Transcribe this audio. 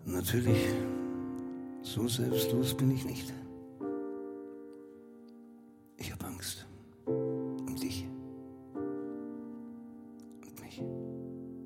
Natürlich, so selbstlos bin ich nicht. Ich habe Angst. Um dich. Und mich.